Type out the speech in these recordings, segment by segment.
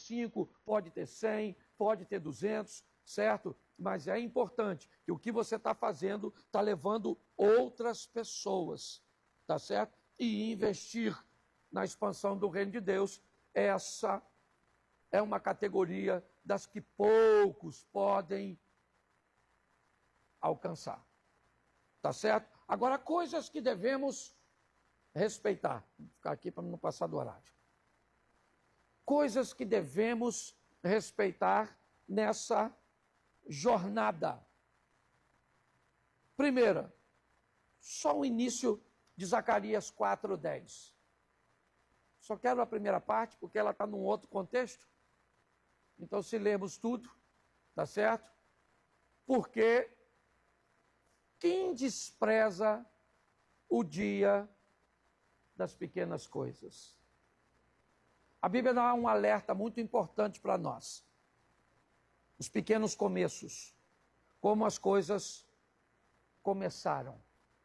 5, pode ter 100, pode ter 200, certo? Mas é importante que o que você está fazendo está levando outras pessoas, tá certo? E investir na expansão do reino de Deus, essa é uma categoria das que poucos podem alcançar, tá certo? Agora, coisas que devemos respeitar. Vou ficar aqui para não passar do horário. Coisas que devemos respeitar nessa jornada. Primeira, só o início de Zacarias 4:10. Só quero a primeira parte, porque ela está num outro contexto. Então, se lermos tudo, tá certo? Porque quem despreza o dia das pequenas coisas? A Bíblia dá um alerta muito importante para nós. Os pequenos começos, como as coisas começaram.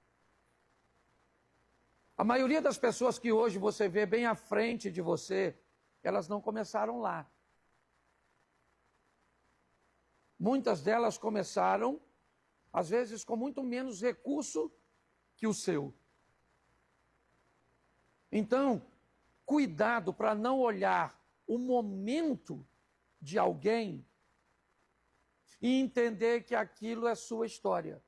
A maioria das pessoas que hoje você vê bem à frente de você, elas não começaram lá. Muitas delas começaram, às vezes, com muito menos recurso que o seu. Então, cuidado para não olhar o momento de alguém e entender que aquilo é sua história.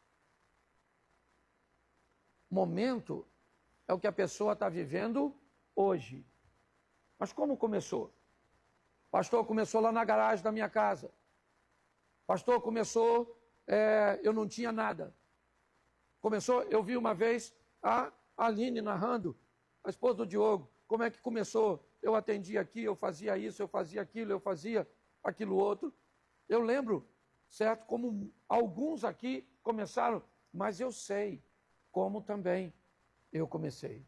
Momento é o que a pessoa está vivendo hoje. Mas como começou? Pastor, começou lá na garagem da minha casa. Pastor, começou, eu não tinha nada. Começou, eu vi uma vez a Aline narrando, a esposa do Diogo, como é que começou? Eu atendia aqui, eu fazia isso, eu fazia aquilo, eu fazia aquilo outro. Eu lembro, certo, como alguns aqui começaram, mas eu sei como também eu comecei.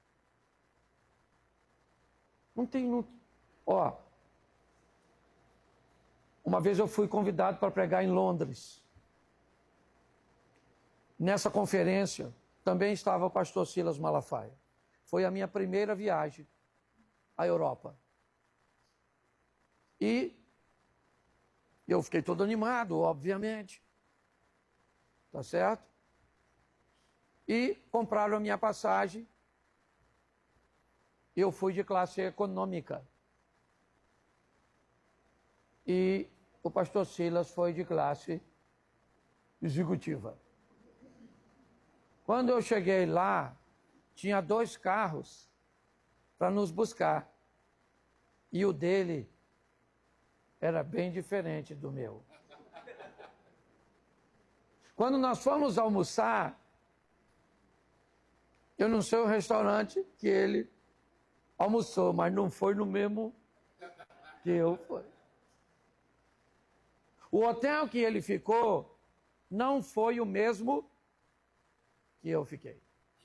Não tem... uma vez eu fui convidado para pregar em Londres. Nessa conferência também estava o pastor Silas Malafaia. Foi a minha primeira viagem à Europa. E eu fiquei todo animado, obviamente. Tá certo? E compraram a minha passagem. Eu fui de classe econômica. E o pastor Silas foi de classe executiva. Quando eu cheguei lá, tinha 2 carros para nos buscar. E o dele era bem diferente do meu. Quando nós fomos almoçar, eu não sei o restaurante que ele almoçou, mas não foi no mesmo que eu fui. O hotel que ele ficou não foi o mesmo que eu fiquei.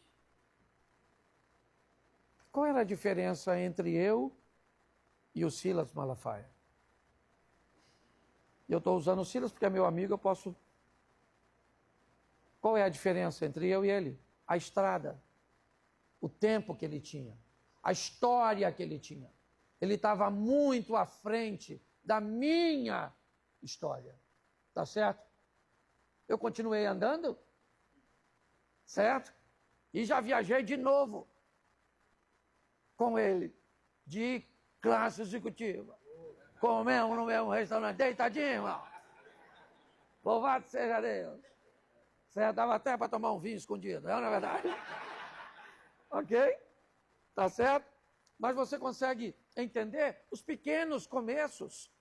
Qual era a diferença entre eu e o Silas Malafaia? Eu estou usando o Silas porque é meu amigo, eu posso... Qual é a diferença entre eu e ele? A estrada, o tempo que ele tinha, a história que ele tinha. Ele estava muito à frente da minha história. Tá certo? Eu continuei andando, certo? E já viajei de novo com ele, de classe executiva. Comemos no mesmo restaurante, deitadinho, irmão. Louvado seja Deus. Certo? Dava até para tomar um vinho escondido, não é verdade? Ok? Tá certo? Mas você consegue entender os pequenos começos.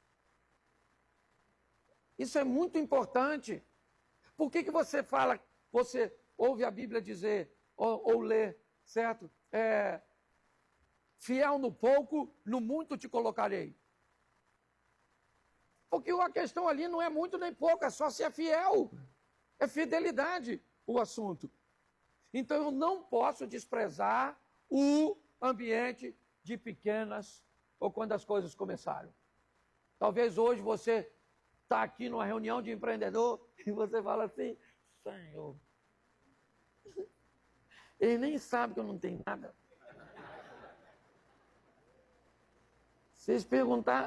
Isso é muito importante. Por que você fala, você ouve a Bíblia dizer, ou lê, certo? Fiel no pouco, no muito te colocarei. Porque a questão ali não é muito nem pouco, é só ser fiel. É fidelidade o assunto. Então eu não posso desprezar o ambiente de pequenas ou quando as coisas começaram. Talvez hoje você está aqui numa reunião de empreendedor e você fala assim, Senhor, ele nem sabe que eu não tenho nada. Vocês perguntar,